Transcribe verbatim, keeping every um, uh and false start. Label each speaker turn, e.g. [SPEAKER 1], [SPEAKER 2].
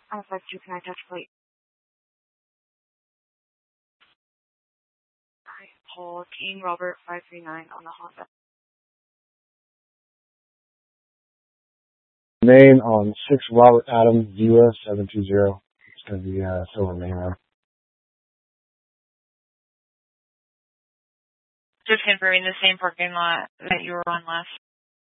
[SPEAKER 1] I five two, can I touch plate? Alright, Paul King Robert five three nine on the Honda.
[SPEAKER 2] Main on six Robert Adams, U S seven two zero. It's going to be uh, Silver Main Road.
[SPEAKER 3] Just confirming the same parking lot that you were on last